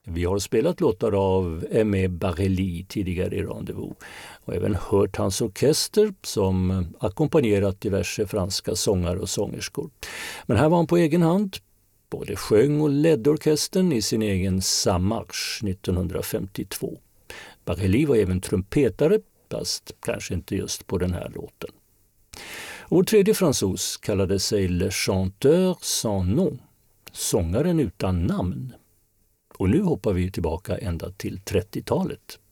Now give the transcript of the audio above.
Vi har spelat låtar av Aimé Barrelli tidigare i Rendezvous och även hört hans orkester som ackompanjerat diverse franska sångare och sångerskor. Men här var han på egen hand, både sjöng och ledde orkestern i sin egen Samarche 1952. Barrelli var även trumpetare, fast kanske inte just på den här låten. Vår tredje fransos kallade sig Le Chanteur sans nom, sångaren utan namn. Och nu hoppar vi tillbaka ända till 30-talet.